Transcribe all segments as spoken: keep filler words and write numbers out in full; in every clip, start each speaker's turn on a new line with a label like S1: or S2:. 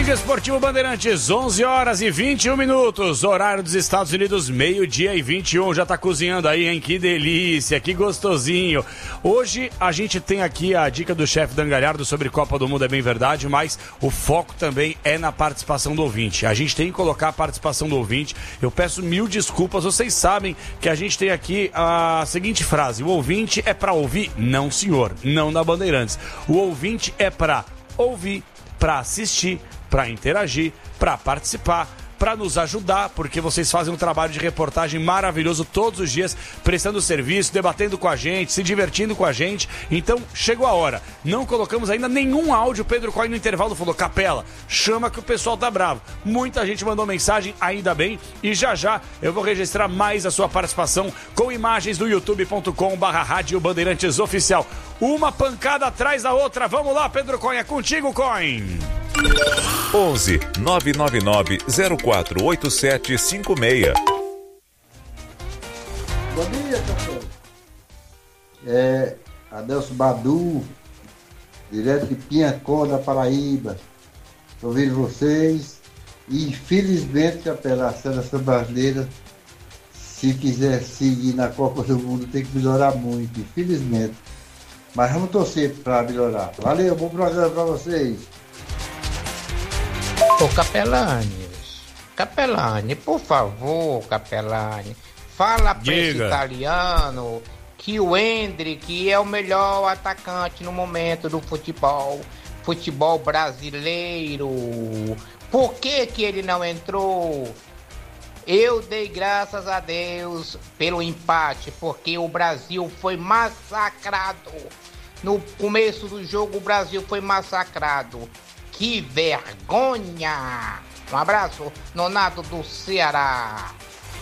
S1: Domingo Esportivo Bandeirantes, onze horas e vinte e um minutos, horário dos Estados Unidos, meio-dia e vinte e um, já tá cozinhando aí, hein? Que delícia, que gostosinho. Hoje a gente tem aqui a dica do chefe Dan Galhardo sobre Copa do Mundo, é bem verdade, mas o foco também é na participação do ouvinte. A gente tem que colocar a participação do ouvinte. Eu peço mil desculpas, vocês sabem que a gente tem aqui a seguinte frase: o ouvinte é pra ouvir? Não, senhor, não na Bandeirantes. O ouvinte é pra ouvir, para assistir, para interagir, para participar, para nos ajudar, porque vocês fazem um trabalho de reportagem maravilhoso todos os dias, prestando serviço, debatendo com a gente, se divertindo com a gente. Então, chegou a hora. Não colocamos ainda nenhum áudio. Pedro Coy no intervalo falou: Capela, chama que o pessoal tá bravo. Muita gente mandou mensagem, ainda bem, e já já eu vou registrar mais a sua participação com imagens do youtube ponto com barra rádio Bandeirantes Oficial. Uma pancada atrás da outra. Vamos lá, Pedro Coy, é contigo, Coy.
S2: onze nove nove nove zero quatro oito sete cinco seis.
S3: Bom dia, café. É Adelso Badu, direto de Piancó, da Paraíba. Estou ouvindo vocês. E infelizmente, Capela, a seleção brasileira, se quiser seguir na Copa do Mundo, tem que melhorar muito, infelizmente. Mas vamos torcer para melhorar. Valeu, bom programa para vocês.
S4: Ô Capelanes, Capelane, por favor, Capelane, fala para esse italiano que o Endrick é o melhor atacante no momento do futebol, futebol brasileiro. Por que que ele não entrou? Eu dei graças a Deus pelo empate, porque o Brasil foi massacrado. No começo do jogo, o Brasil foi massacrado. Que vergonha! Um abraço, Nonato do Ceará.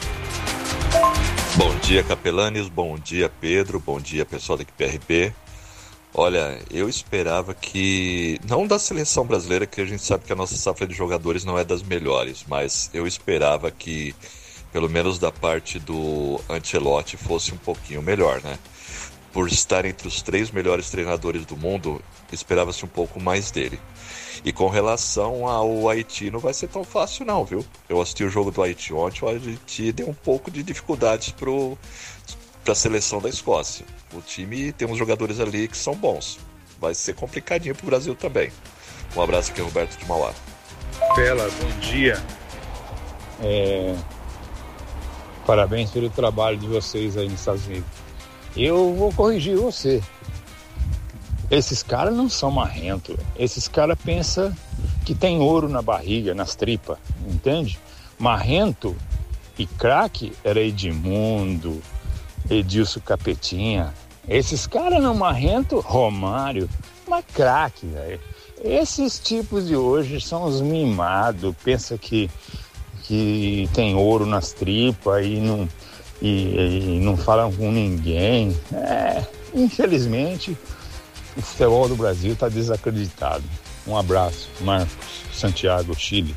S2: Bom dia, Capelanes, bom dia, Pedro, bom dia, pessoal da equipe R P. Olha, eu esperava que, não da seleção brasileira, que a gente sabe que a nossa safra de jogadores não é das melhores, mas eu esperava que, pelo menos da parte do Ancelotti, fosse um pouquinho melhor, né? Por estar entre os três melhores treinadores do mundo, esperava-se um pouco mais dele. E com relação ao Haiti, não vai ser tão fácil não, viu? Eu assisti o jogo do Haiti ontem, o Haiti deu um pouco de dificuldades para a seleção da Escócia. O time tem uns jogadores ali que são bons. Vai ser complicadinho pro Brasil também. Um abraço aqui, Roberto de Mauá.
S5: Pela, bom dia. É... Parabéns pelo trabalho de vocês aí nos Estados Unidos. Eu vou corrigir você. Esses caras não são marrentos. Esses caras pensam que tem ouro na barriga, nas tripas, entende? Marrento e craque era Edmundo, Edilson Capetinha. Esses caras não marrento, Romário, mas craque, velho. Esses tipos de hoje são os mimados, pensa que, que tem ouro nas tripas e não, e, e não falam com ninguém. É, infelizmente, o futebol do Brasil está desacreditado. Um abraço, Marcos Santiago, Chile.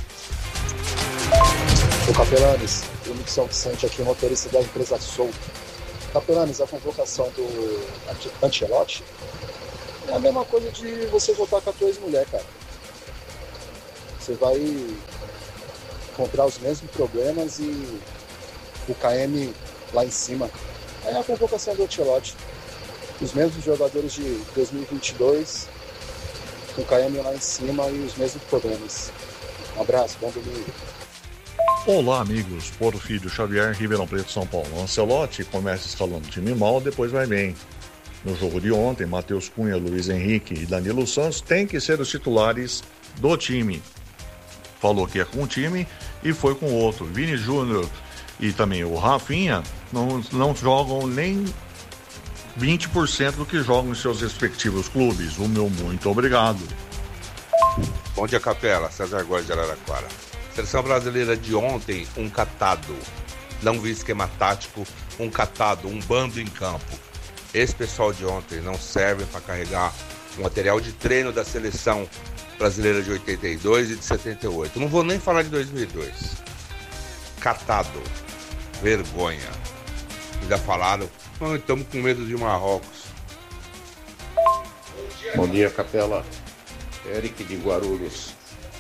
S6: O Capelanes, o Nixon Vicente aqui, motorista da empresa Soul. Capelanes, a convocação do Ancelotti é a mesma coisa de você voltar com a tua ex-mulher, cara. Você vai encontrar os mesmos problemas e o K M lá em cima. É a convocação do Ancelotti. Os mesmos jogadores de dois mil e vinte e dois, com o K M lá em cima e os mesmos problemas. Um abraço, bom domingo.
S7: Olá, amigos. Porfírio Xavier, Ribeirão Preto, São Paulo. Ancelotti começa escalando o time mal, depois vai bem. No jogo de ontem, Matheus Cunha, Luiz Henrique e Danilo Santos têm que ser os titulares do time. Falou que é com um time e foi com outro. Vini Júnior e também o Rafinha não, não jogam nem vinte por cento do que jogam em seus respectivos clubes. O meu muito obrigado.
S8: Bom dia, Capela. César Góes de Araraquara. Seleção brasileira de ontem, um catado. Não vi esquema tático, um catado, um bando em campo. Esse pessoal de ontem não serve para carregar o material de treino da seleção brasileira de oitenta e dois e de setenta e oito. Não vou nem falar de dois mil e dois. Catado. Vergonha. Ainda falaram, nós estamos com medo de Marrocos.
S9: Bom dia, Capela. Eric de Guarulhos.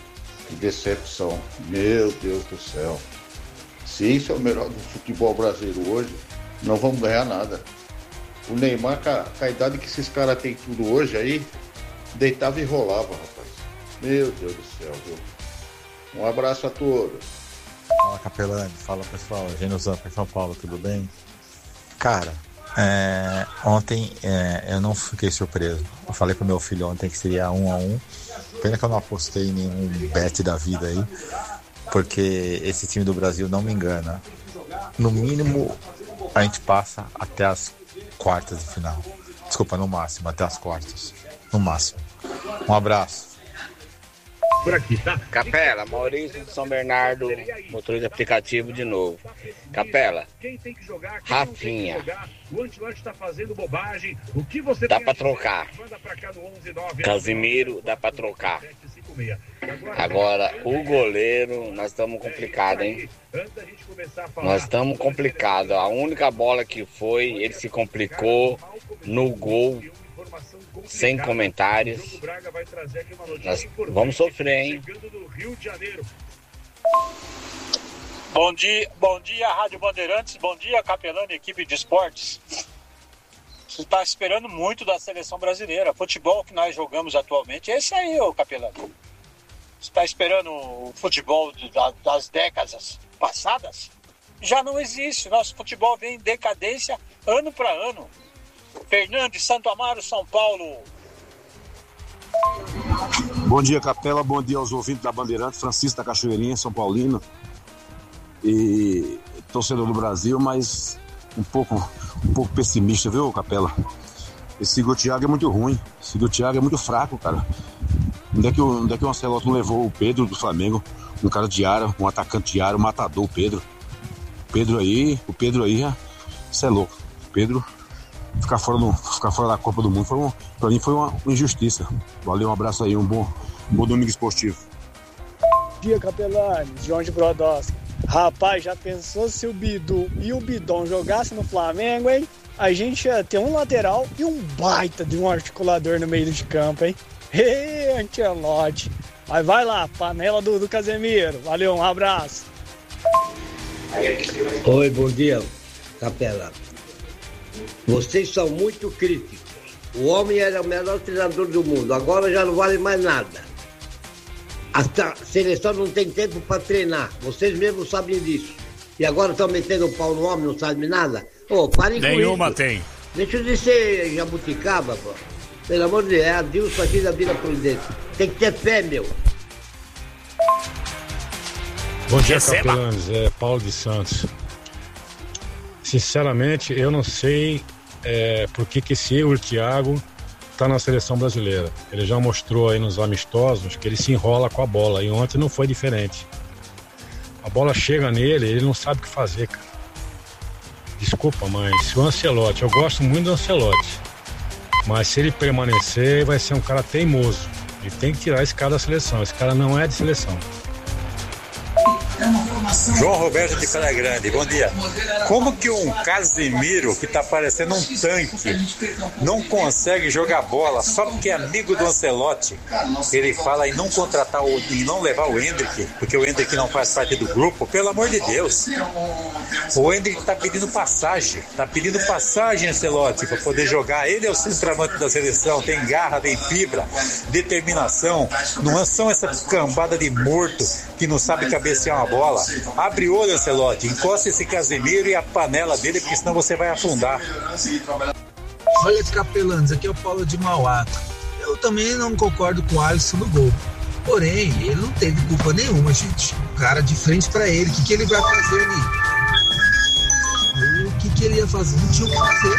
S7: Que decepção. Meu Deus do céu. Se isso é o melhor do futebol brasileiro hoje, não vamos ganhar nada. O Neymar, com a, com a idade que esses caras têm tudo hoje aí, deitava e rolava, rapaz. Meu Deus do céu, viu? Um abraço a todos.
S9: Fala, Capelani. Fala, pessoal. Gênio Zampa, São Paulo, tudo bem? Cara, é, ontem é, eu não fiquei surpreso. Eu falei pro meu filho ontem que seria um a um. Pena que eu não apostei em nenhum bet da vida aí, porque esse time do Brasil não me engana. No mínimo, a gente passa até as quartas de final. Desculpa, no máximo, até as quartas. No máximo. Um abraço.
S10: Por aqui, tá? Capela, Maurício de São Bernardo, motorista de aplicativo de novo. Capela, Rafinha, dá pra trocar. Casimiro, dá pra trocar. Agora, o goleiro, nós estamos complicados, hein? Nós estamos complicados. A única bola que foi, ele se complicou no gol. Sem comentários. Nós vamos sofrer, hein?
S11: Bom dia, bom dia, Rádio Bandeirantes. Bom dia, Capelani, equipe de esportes. Você está esperando muito da seleção brasileira. Futebol que nós jogamos atualmente é esse aí, ô Capelani. Você está esperando o futebol de, da, das décadas passadas? Já não existe. Nosso futebol vem em decadência ano para ano. Fernando de Santo Amaro, São Paulo.
S12: Bom dia, Capela. Bom dia aos ouvintes da Bandeirantes. Francisco da Cachoeirinha, São Paulino. E torcedor do Brasil, mas um pouco, um pouco pessimista, viu, Capela? Esse Igor Thiago é muito ruim. Esse Igor Thiago é muito fraco, cara. Onde é que o, onde é que o Ancelotti não levou o Pedro do Flamengo? Um cara de área, um atacante de área, um matador, o Pedro. Pedro aí, o Pedro aí, isso é louco. Pedro... Ficar fora, do, ficar fora da Copa do Mundo foi um, pra mim foi uma injustiça. Valeu, um abraço aí, um bom, um bom domingo esportivo.
S13: Bom dia, Capelani, João de Brodowski. Rapaz, já pensou se o Bidu e o Bidon jogassem no Flamengo, hein? A gente ia ter um lateral e um baita de um articulador no meio de campo, hein? Ê, Ancelotti. Mas vai lá, panela do, do Casemiro. Valeu, um abraço.
S14: Oi, bom dia, Capela. Vocês são muito críticos. O homem era o melhor treinador do mundo, agora já não vale mais nada. A seleção não tem tempo para treinar, vocês mesmos sabem disso. E agora estão metendo o pau no homem, não sabem nada? Ô, oh, parem com isso.
S1: Nenhuma tem.
S14: Deixa de ser jabuticaba, pô. Pelo amor de Deus, é a Dilson aqui da Vila Prudente. Tem que ter fé, meu.
S15: Bom dia, Capelanes. É Paulo de Santos. Sinceramente, eu não sei é, por que, que esse Igor Thiago está na seleção brasileira. Ele já mostrou aí nos amistosos que ele se enrola com a bola, e ontem não foi diferente. A bola chega nele, ele não sabe o que fazer, cara. Desculpa, mas se o Ancelotti, eu gosto muito do Ancelotti, mas se ele permanecer, vai ser um cara teimoso. Ele tem que tirar esse cara da seleção. Esse cara não é de seleção.
S16: João Roberto de Praia Grande, bom dia. Como que um Casimiro que tá parecendo um tanque não consegue jogar bola só porque é amigo do Ancelotti? Ele fala em não contratar o, em não levar o Endrick, porque o Endrick não faz parte do grupo. Pelo amor de Deus, o Endrick tá pedindo passagem, tá pedindo passagem, Ancelotti, para poder jogar. Ele é o centroavante da seleção, tem garra, tem fibra, determinação. Não são essa cambada de morto que não sabe cabecear uma bola. Abre o olho, Ancelotti, encosta esse Casemiro e a panela dele, porque senão você vai afundar.
S17: Olha, Capelanes, aqui é o Paulo de Mauá. Eu também não concordo com o Alisson no gol. Porém, ele não teve culpa nenhuma, gente. O cara de frente pra ele, o que, que ele vai fazer ali? O que, que ele ia fazer? Não tinha o que fazer.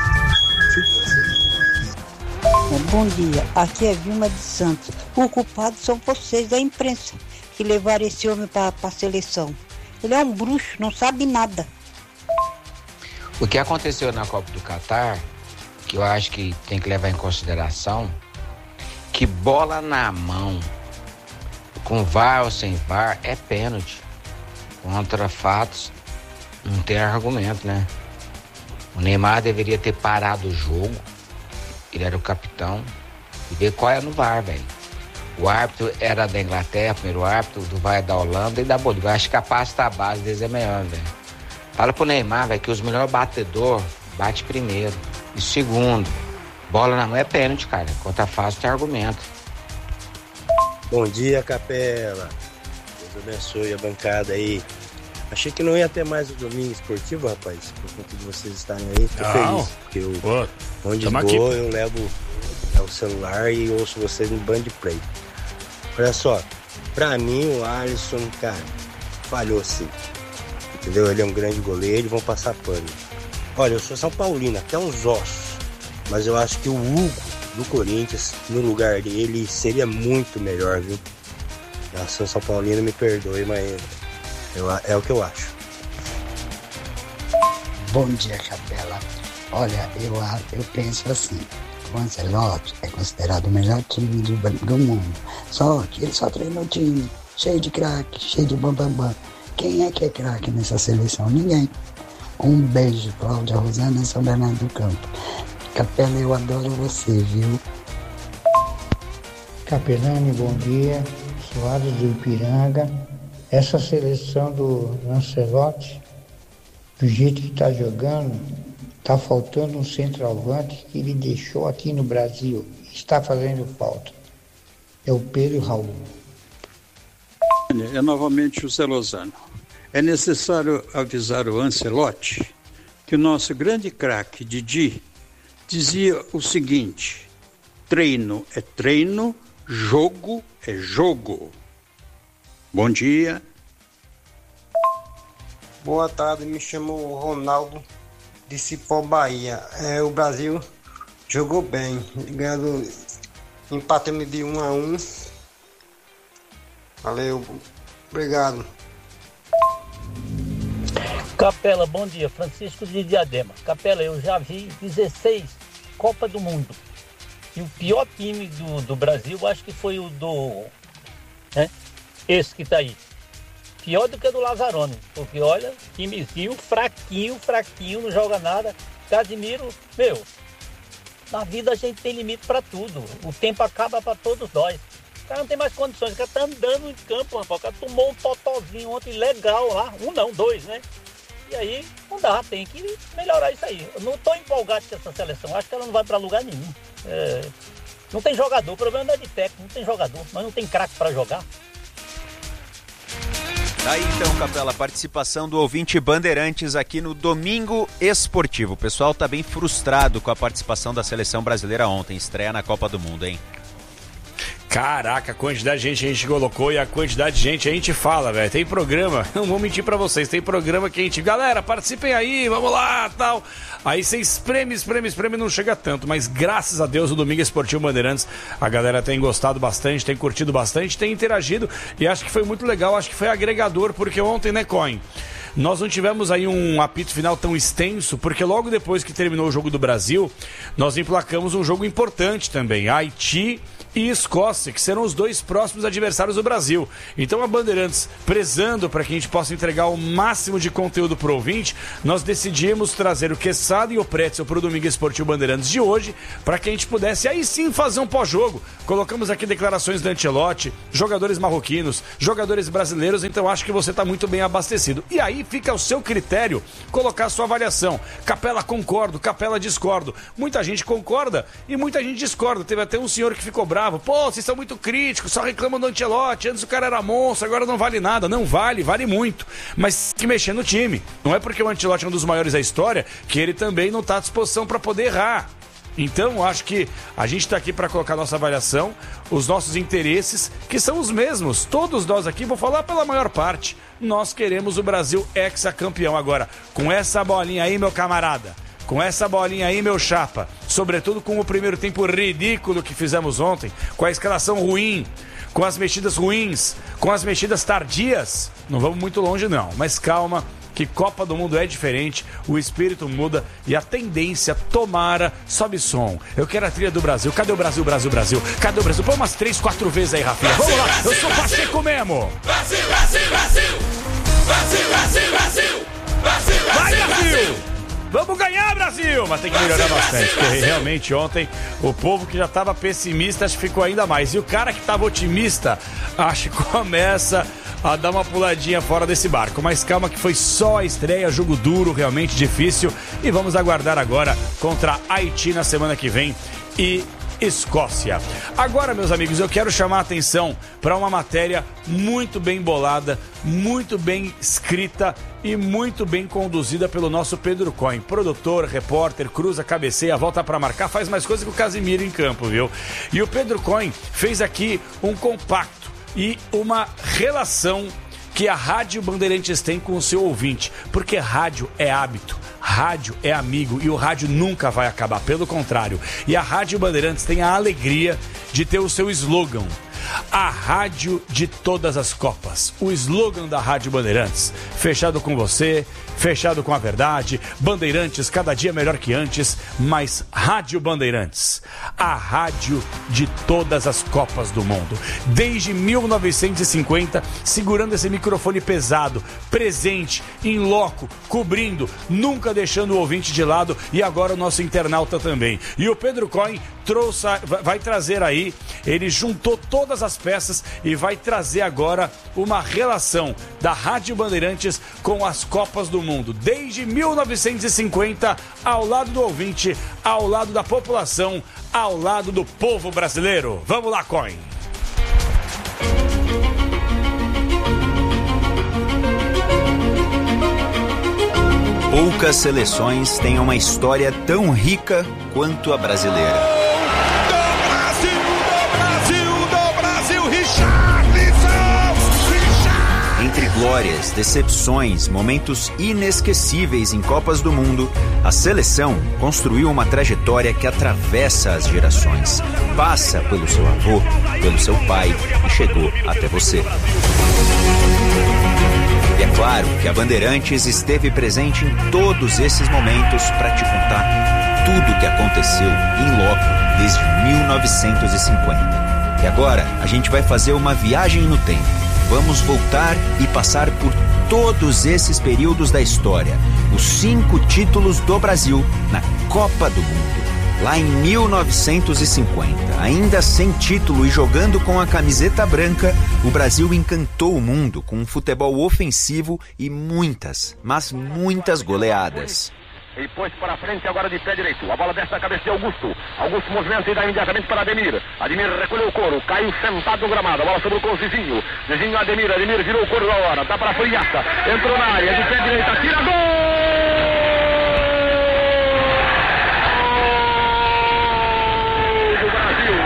S18: Bom dia, aqui é Vilma de Santos. O culpado são vocês, da imprensa, que levaram esse homem para a seleção. Ele é um bruxo, não sabe nada.
S4: O que aconteceu na Copa do Catar, que eu acho que tem que levar em consideração, que bola na mão, com V A R ou sem V A R, é pênalti. Contra fatos, não tem argumento, né? O Neymar deveria ter parado o jogo, ele era o capitão, e ver qual é no V A R, velho. O árbitro era da Inglaterra, primeiro árbitro, do vai da Holanda e da Bolívia. Acho que a pasta base deles é melhor, velho. Fala pro Neymar, velho, que os melhores batedor bate primeiro. E segundo, bola na mão é pênalti, cara. Contra fácil tem argumento.
S19: Bom dia, Capela. Deus abençoe a bancada aí. Achei que não ia ter mais o domingo esportivo, rapaz. Por conta de vocês estarem aí, fico feliz. Porque eu, Pô, onde vou, aqui. eu levo o celular e ouço vocês no Band Play. Olha só, pra mim o Alisson, cara, falhou sim. Entendeu? Ele é um grande goleiro e vão passar pano. Olha, eu sou São Paulino, até uns ossos. Mas eu acho que o Hugo do Corinthians, no lugar dele, seria muito melhor, viu? A São Paulino me perdoe, mas eu, é o que eu acho.
S20: Bom dia, Capela. Olha, eu, eu penso assim. O Ancelotti é considerado o melhor time do, do mundo. Só que ele só treinou time cheio de craque, cheio de bambambam. Bam, bam. Quem é que é craque nessa seleção? Ninguém. Um beijo, Cláudia Rosana, São Bernardo do Campo. Capela, eu adoro você, viu?
S21: Capelani, bom dia. Soares do Ipiranga. Essa seleção do Ancelotti, do jeito que está jogando, está faltando um centroavante que ele deixou aqui no Brasil. Está fazendo falta. É o Pedro Raul.
S22: É novamente o Zé Lozano. É necessário avisar o Ancelotti que o nosso grande craque Didi dizia o seguinte: treino é treino, jogo é jogo. Bom dia.
S23: Boa tarde, me chamo Ronaldo de Cipó, Bahia. É, o Brasil jogou bem, ganhando empatando de um a um. Valeu, obrigado.
S24: Capela, bom dia. Francisco de Diadema. Capela, eu já vi dezesseis Copa do Mundo. E o pior time do, do Brasil, acho que foi o do... Né? Esse que tá aí. Pior do que o do Lazzaroni. Porque, olha, timezinho fraquinho, fraquinho, não joga nada. Casimiro, meu, na vida a gente tem limite pra tudo. O tempo acaba pra todos nós. O cara não tem mais condições, o cara tá andando em campo, rapaz. O cara tomou um totozinho ontem legal lá. Um não, dois, né? E aí, não dá, tem que melhorar isso aí. Eu não tô empolgado com essa seleção, acho que ela não vai pra lugar nenhum. É, não tem jogador, o problema não é de técnico, não tem jogador, mas não tem craque pra jogar.
S25: Aí então, Capela, a participação do ouvinte Bandeirantes aqui no Domingo Esportivo. O pessoal tá bem frustrado com a participação da seleção brasileira ontem, estreia na Copa do Mundo, hein?
S1: Caraca, a quantidade de gente a gente colocou e a quantidade de gente a gente fala, velho. Tem programa, não vou mentir pra vocês, tem programa que a gente... Galera, participem aí, vamos lá, tal. Aí você espreme, espreme, espreme, não chega tanto. Mas graças a Deus o Domingo Esportivo Bandeirantes, a galera tem gostado bastante, tem curtido bastante, tem interagido. E acho que foi muito legal, acho que foi agregador, porque ontem, né, Coin? Nós não tivemos aí um apito final tão extenso, porque logo depois que terminou o jogo do Brasil, nós emplacamos um jogo importante também, Haiti e Escócia, que serão os dois próximos adversários do Brasil. Então a Bandeirantes, prezando para que a gente possa entregar o máximo de conteúdo para o ouvinte, nós decidimos trazer o Quesada e o Pretzel para o Domingo Esportivo Bandeirantes de hoje, para que a gente pudesse aí sim fazer um pós-jogo. Colocamos aqui declarações do Ancelotti, jogadores marroquinos, jogadores brasileiros, então acho que você está muito bem abastecido. E aí fica ao seu critério colocar a sua avaliação. Capela concordo, Capela discordo. Muita gente concorda e muita gente discorda. Teve até um senhor que ficou bravo. Pô, vocês são muito críticos, só reclamam do Ancelotti. Antes o cara era monstro, agora não vale nada. Não vale, vale muito. Mas tem que mexer no time. Não é porque o Ancelotti é um dos maiores da história que ele também não está à disposição para poder errar. Então, acho que a gente está aqui para colocar nossa avaliação, os nossos interesses, que são os mesmos. Todos nós aqui, vou falar pela maior parte, nós queremos o Brasil hexacampeão. Agora, com essa bolinha aí, meu camarada, com essa bolinha aí, meu chapa, sobretudo com o primeiro tempo ridículo que fizemos ontem, com a escalação ruim, com as mexidas ruins, com as mexidas tardias, não vamos muito longe não, mas calma, que Copa do Mundo é diferente, o espírito muda e a tendência, tomara, sobe som. Eu quero a trilha do Brasil. Cadê o Brasil, Brasil, Brasil? Cadê o Brasil? Põe umas três, quatro vezes aí, Rafinha. Vamos lá, eu sou Pacheco mesmo.
S26: Brasil, Brasil, Brasil. Brasil, Brasil, Brasil. Brasil, Brasil,
S1: Vai, Brasil. Vamos ganhar, Brasil! Mas tem que melhorar bastante, porque realmente ontem o povo que já estava pessimista acho que ficou ainda mais. E o cara que estava otimista acho que começa a dar uma puladinha fora desse barco. Mas calma que foi só a estreia, jogo duro, realmente difícil. E vamos aguardar agora contra Haiti na semana que vem e Escócia. Agora, meus amigos, eu quero chamar a atenção para uma matéria muito bem bolada, muito bem escrita e muito bem conduzida pelo nosso Pedro Coin, produtor, repórter, cruza, cabeceia, volta para marcar, faz mais coisa que o Casimiro em campo, viu? E o Pedro Coin fez aqui um compacto e uma relação que a Rádio Bandeirantes tem com o seu ouvinte, porque rádio é hábito, rádio é amigo e o rádio nunca vai acabar, pelo contrário. E a Rádio Bandeirantes tem a alegria de ter o seu slogan, a rádio de todas as Copas. O slogan da Rádio Bandeirantes, fechado com você, fechado com a verdade, Bandeirantes cada dia melhor que antes, mas Rádio Bandeirantes, a rádio de todas as Copas do Mundo. Desde mil novecentos e cinquenta, segurando esse microfone pesado, presente, em loco, cobrindo, nunca deixando o ouvinte de lado e agora o nosso internauta também. E o Pedro Coin trouxe, vai trazer aí, ele juntou todas as peças e vai trazer agora uma relação da Rádio Bandeirantes com as Copas do Mundo, desde mil novecentos e cinquenta, ao lado do ouvinte, ao lado da população, ao lado do povo brasileiro. Vamos lá, Coin!
S25: Poucas seleções têm uma história tão rica quanto a brasileira. Entre glórias, decepções, momentos inesquecíveis em Copas do Mundo, a seleção construiu uma trajetória que atravessa as gerações, passa pelo seu avô, pelo seu pai e chegou até você. E é claro que a Bandeirantes esteve presente em todos esses momentos para te contar tudo o que aconteceu em loco desde mil novecentos e cinquenta. E agora a gente vai fazer uma viagem no tempo. Vamos voltar e passar por todos esses períodos da história. Os cinco títulos do Brasil na Copa do Mundo. Lá em mil novecentos e cinquenta, ainda sem título e jogando com a camiseta branca, o Brasil encantou o mundo com um futebol ofensivo e muitas, mas muitas goleadas.
S2: E pôs para frente agora de pé direito. A bola desce na cabeça de Augusto. Augusto movimenta e dá imediatamente para Ademir. Ademir recolheu o couro. Caiu sentado no gramado. A bola sobrou com o Zizinho. Zizinho Ademir. Ademir virou o couro da hora. Dá para Friaça. Entrou na área. De pé direita. Tira gol! Do Brasil.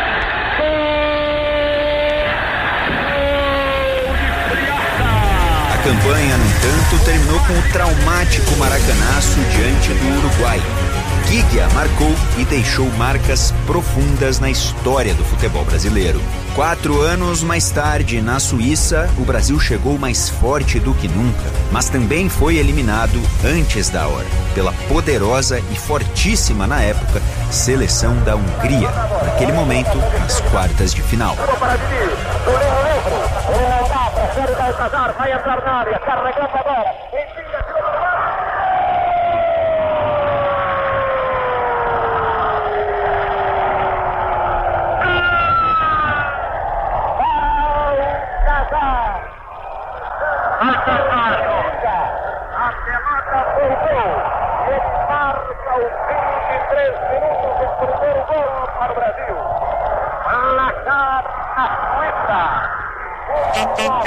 S25: A campanha, no entanto, terminou com o traumático maracanaço diante do Uruguai. Guigua marcou e deixou marcas profundas na história do futebol brasileiro. Quatro anos mais tarde, na Suíça, o Brasil chegou mais forte do que nunca, mas também foi eliminado antes da hora, pela poderosa e fortíssima na época seleção da Hungria, naquele momento, nas quartas de final.
S2: Vai entrar na área, carregando a bola. A pelota voltou. Ele marca o vinte e três minutos do primeiro gol para o Brasil. Placar na Suíça.